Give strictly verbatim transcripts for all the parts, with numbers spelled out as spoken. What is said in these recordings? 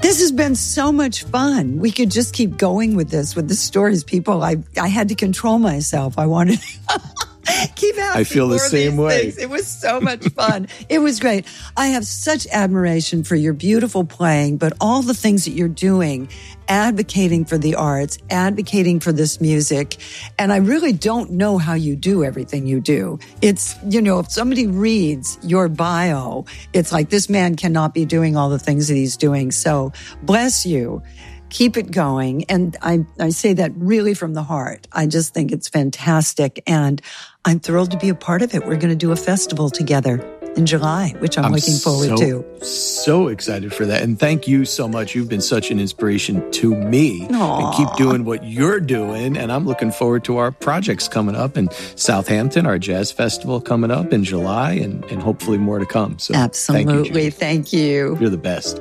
This has been so much fun. We could just keep going with this, with the stories. People, I, I had to control myself. I wanted to keep asking I feel the same way. Things. It was so much fun. It was great. I have such admiration for your beautiful playing, but all the things that you're doing, advocating for the arts, advocating for this music. And I really don't know how you do everything you do. It's, you know, if somebody reads your bio, it's like this man cannot be doing all the things that he's doing. So bless you. Keep it going. And I, I say that really from the heart. I just think it's fantastic. And I'm thrilled to be a part of it. We're going to do a festival together in July, which I'm, I'm looking forward so, to. So excited for that. And thank you so much. You've been such an inspiration to me. Aww. And keep doing what you're doing. And I'm looking forward to our projects coming up in Southampton, our jazz festival coming up in July, and, and hopefully more to come. So absolutely. Thank you, thank you. You're the best.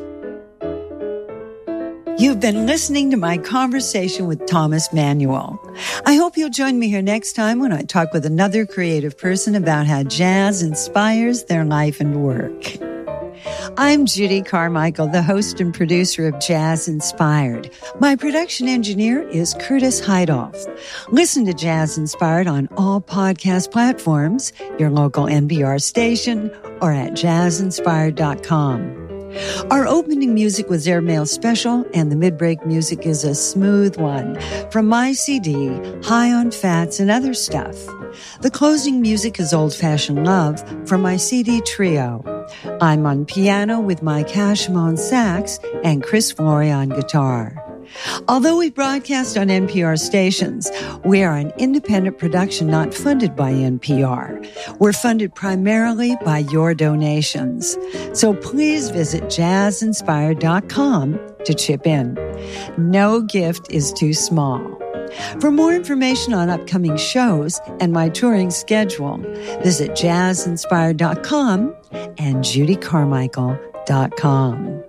You've been listening to my conversation with Thomas Manuel. I hope you'll join me here next time when I talk with another creative person about how jazz inspires their life and work. I'm Judy Carmichael, the host and producer of Jazz Inspired. My production engineer is Curtis Heidoff. Listen to Jazz Inspired on all podcast platforms, your local N P R station, or at jazz inspired dot com. Our opening music was Airmail Special, and the mid-break music is a smooth one from my C D, High on Fats and Other Stuff. The closing music is Old Fashioned Love from my C D Trio. I'm on piano with Mike Hashem on sax and Chris Flory on guitar. Although we broadcast on N P R stations, we are an independent production not funded by N P R. We're funded primarily by your donations. So please visit jazz inspired dot com to chip in. No gift is too small. For more information on upcoming shows and my touring schedule, visit jazz inspired dot com and judy carmichael dot com.